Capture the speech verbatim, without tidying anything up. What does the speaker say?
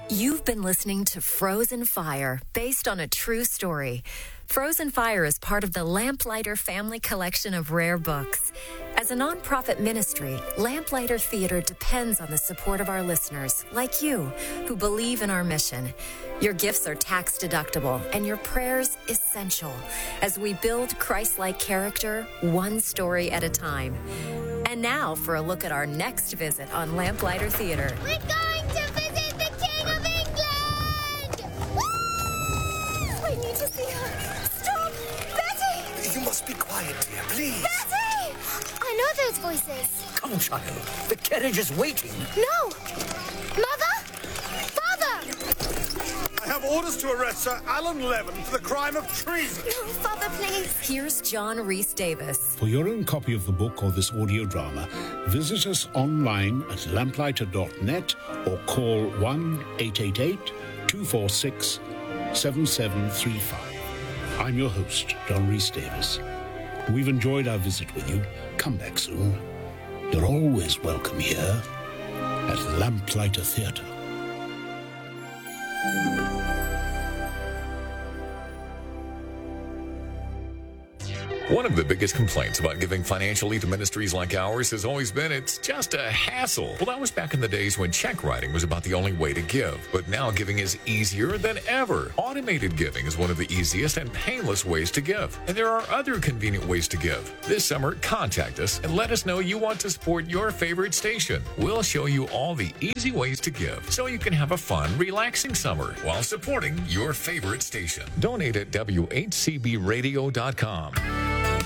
You've been listening to Frozen Fire, based on a true story. Frozen Fire is part of the Lamplighter family collection of rare books. As a nonprofit ministry, Lamplighter Theater depends on the support of our listeners, like you, who believe in our mission. Your gifts are tax deductible, and your prayers essential as we build Christ-like character one story at a time. And now for a look at our next visit on Lamplighter Theater. We're going to visit the King of England! Woo! I need to see her. Stop! Betty! You must be quiet, dear, please. Betty! I know those voices. Come, child. The carriage is waiting. No! Mother? Father! I have orders to arrest Sir Alan Levin for the crime of treason. No, Father, please. Here's John Rhys Davis. For your own copy of the book or this audio drama, visit us online at lamplighter dot net or call one eight eight eight, two four six, seven seven three five. I'm your host, John Rhys Davis. We've enjoyed our visit with you. Come back soon. You're always welcome here at Lamplighter Theatre. One of the biggest complaints about giving financially to ministries like ours has always been it's just a hassle. Well, that was back in the days when check writing was about the only way to give. But now giving is easier than ever. Automated giving is one of the easiest and painless ways to give. And there are other convenient ways to give. This summer, contact us and let us know you want to support your favorite station. We'll show you all the easy ways to give so you can have a fun, relaxing summer while supporting your favorite station. Donate at W H C B radio dot com.